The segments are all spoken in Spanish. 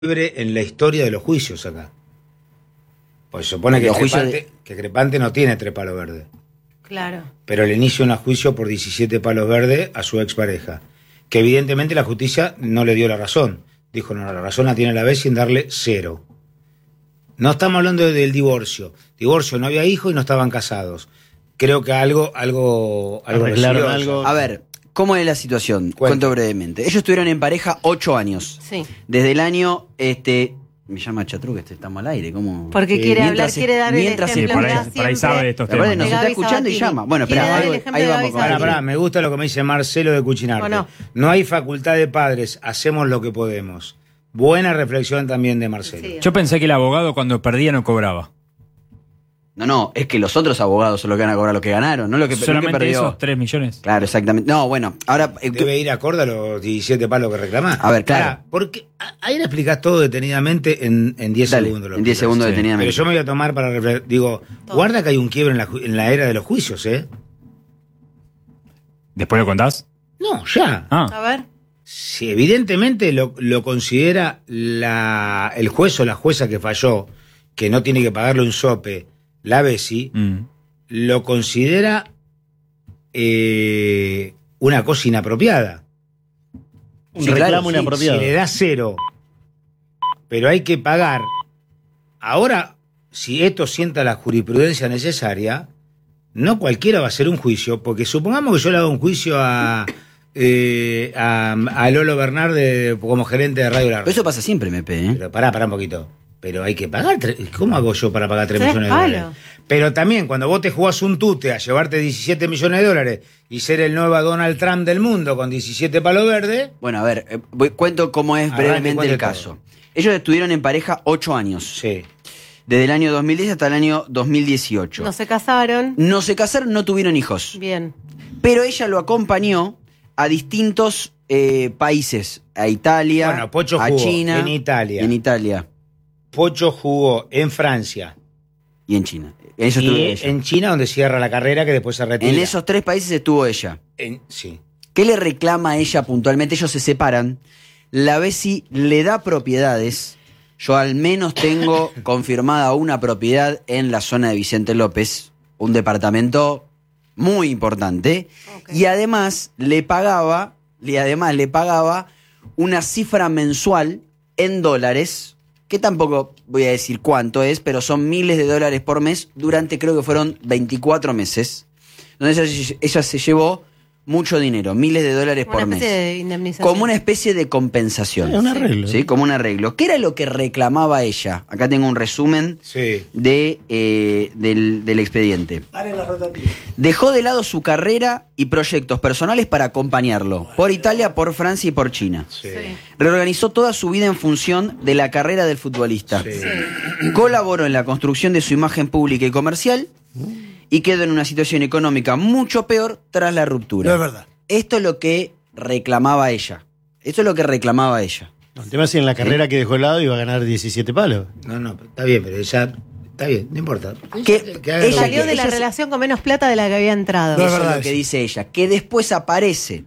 en la historia de los juicios acá. Pues se supone que Crepante no tiene 3 palos verdes. Claro. Pero le inicia un juicio por 17 palos verdes a su expareja. Que evidentemente la justicia no le dio la razón. Dijo, no, la razón la tiene la Bessi en darle 0. No estamos hablando del divorcio. Divorcio, no había hijos y no estaban casados. Creo que algo arreglaron algo. A ver, ¿cómo es la situación? Cuento brevemente. Ellos estuvieron en pareja 8 años. Sí. Desde el año, me llama Chatru, que estamos al aire, ¿cómo? Porque quiere hablar, quiere dar el ejemplo. Por ahí sabe de estos temas. Nos está escuchando y llama. Bueno, espera, ahí vamos. Pará, me gusta lo que me dice Marcelo de Cuchinarte. No hay facultad de padres, hacemos lo que podemos. Buena reflexión también de Marcelo. Sí. Yo pensé que el abogado cuando perdía no cobraba. No, es que los otros abogados son los que van a cobrar lo que ganaron, no lo que solamente perdió. Esos 3 millones. Claro, exactamente. No, bueno, ahora... Debe ir acorde a los 17 palos que reclamás. A ver, claro. Porque ahí le explicás todo detenidamente en 10 segundos. En 10 segundos detenidamente. Pero yo me voy a tomar para reflejar. Digo, guarda que hay un quiebre en la era de los juicios, ¿eh? ¿Después lo contás? No, ya. A ver. Si evidentemente lo considera el juez o la jueza que falló, que no tiene que pagarle un sope, la Bessi, lo considera una cosa inapropiada. Un reclamo inapropiado. Si le da 0, pero hay que pagar. Ahora, si esto sienta la jurisprudencia necesaria, no cualquiera va a hacer un juicio, porque supongamos que yo le hago un juicio a Lolo Bernard como gerente de Radio La Red. Pero eso pasa siempre, MP, ¿eh? Pero pará un poquito. Pero hay que pagar. ¿Cómo hago yo para pagar 3 millones de dólares? Pero también, cuando vos te jugás un tute a llevarte 17 millones de dólares y ser el nuevo Donald Trump del mundo con 17 palos verdes... Bueno, a ver, cuento cómo es brevemente el caso. Ellos estuvieron en pareja 8 años. Sí. Desde el año 2010 hasta el año 2018. No se casaron. No se casaron, no tuvieron hijos. Bien. Pero ella lo acompañó a distintos países. A Italia, bueno, Pocho a jugó China. En Italia. Pocho jugó en Francia. Y en China. En China, donde cierra la carrera, que después se retira. En esos 3 países estuvo ella. Sí. ¿Qué le reclama a ella puntualmente? Ellos se separan. La Bessi le da propiedades. Yo al menos tengo confirmada una propiedad en la zona de Vicente López. Un departamento muy importante. Okay. Y además le pagaba una cifra mensual en dólares, que tampoco voy a decir cuánto es, pero son miles de dólares por mes durante, creo que fueron 24 meses. Entonces ella se llevó mucho dinero, miles de dólares por mes. De indemnización. Como una especie de compensación. Un arreglo. ¿Sí? Como un arreglo. ¿Qué era lo que reclamaba ella? Acá tengo un resumen del expediente. Dejó de lado su carrera y proyectos personales para acompañarlo. Por Italia, por Francia y por China. Sí. Reorganizó toda su vida en función de la carrera del futbolista. Sí. Colaboró en la construcción de su imagen pública y comercial. Y quedó en una situación económica mucho peor tras la ruptura. No es verdad. Esto es lo que reclamaba ella. No, el tema es si en la carrera que dejó de lado iba a ganar 17 palos. No, está bien, pero ella... Está bien, no importa. Ella salió de la relación con menos plata de la que había entrado. No es verdad, lo que dice ella. Que después aparece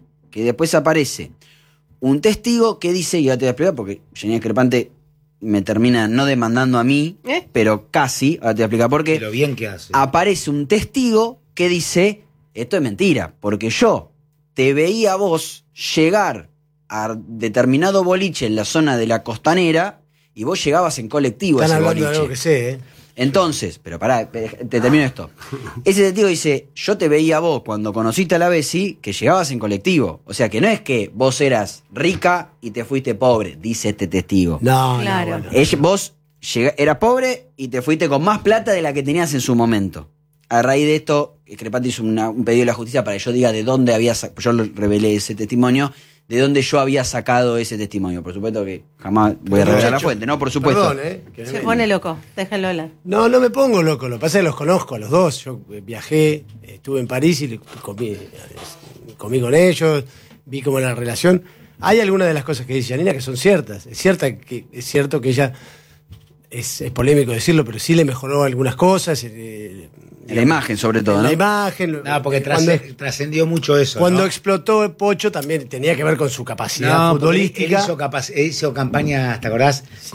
un testigo que dice, y ya te voy a explicar porque Janina Crepante me termina no demandando a mí, pero casi, ahora te voy a explicar por qué. Pero bien que hace. Aparece un testigo que dice, esto es mentira, porque yo te veía a vos llegar a determinado boliche en la zona de la Costanera y vos llegabas en colectivo a ese boliche. Están hablando de algo que sé, ¿eh? Entonces, pero pará, te termino esto. Ese testigo dice, yo te veía a vos cuando conociste a la Bessi que llegabas en colectivo. O sea que no es que vos eras rica y te fuiste pobre, dice este testigo. No, claro. No, bueno. Vos eras pobre y te fuiste con más plata de la que tenías en su momento. A raíz de esto, Crepante hizo un pedido de la justicia para que yo diga de dónde había sacado, yo revelé ese testimonio, de dónde yo había sacado ese testimonio. Por supuesto que jamás voy a revelar la fuente, ¿no? Por supuesto. Perdón, Se pone loco, déjenlo hablar. No me pongo loco, lo que pasa es que los conozco a los dos. Yo viajé, estuve en París y comí con ellos, vi cómo era la relación. Hay algunas de las cosas que dice Janina que son ciertas. Es cierto que ella es polémico decirlo, pero sí le mejoró algunas cosas. La imagen, sobre todo, ¿no? La imagen. No, porque trascendió mucho eso. Cuando ¿no? explotó Pocho también tenía que ver con su capacidad No, futbolística. Él hizo campañas, ¿te acordás?